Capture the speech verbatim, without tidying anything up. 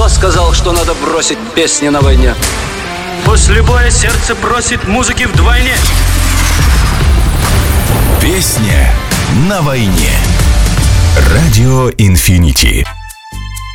Кто сказал, что надо бросить песни на войне? После боя сердце просит музыки вдвойне. Песня на войне. Радио Инфинити.